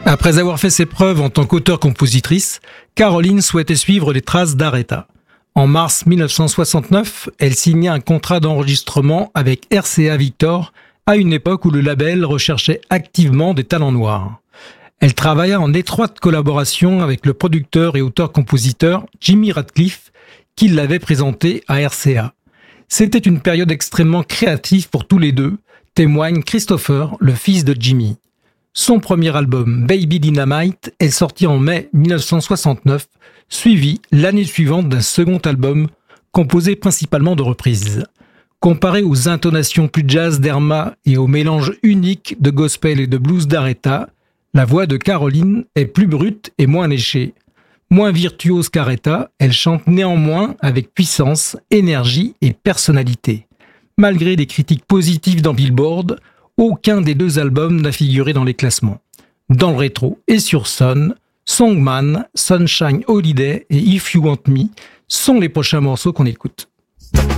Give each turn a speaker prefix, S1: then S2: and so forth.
S1: Après avoir fait ses preuves en tant qu'auteure-compositrice, Caroline souhaitait suivre les traces d'Aretha. En mars 1969, elle signa un contrat d'enregistrement avec RCA Victor à une époque où le label recherchait activement des talents noirs. Elle travailla en étroite collaboration avec le producteur et auteur-compositeur Jimmy Radcliffe, qui l'avait présenté à RCA. C'était une période extrêmement créative pour tous les deux, témoigne Christopher, le fils de Jimmy. Son premier album, Baby Dynamite, est sorti en mai 1969, suivi l'année suivante d'un second album composé principalement de reprises. Comparé aux intonations plus jazz d'Erma et au mélange unique de gospel et de blues d'Aretha, la voix de Caroline est plus brute et moins léchée. Moins virtuose qu'Aretha, elle chante néanmoins avec puissance, énergie et personnalité. Malgré des critiques positives dans Billboard, aucun des deux albums n'a figuré dans les classements. Dans le rétro et sur Sun, Songman, Sunshine Holiday et If You Want Me sont les prochains morceaux qu'on écoute.